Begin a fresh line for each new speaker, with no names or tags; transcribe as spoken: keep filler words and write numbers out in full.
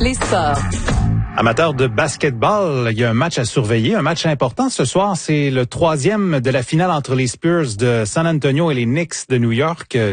Les sports.
Amateurs de basketball, il y a un match à surveiller, un match important ce soir. C'est le troisième de la finale entre les Spurs de San Antonio et les Knicks de New York.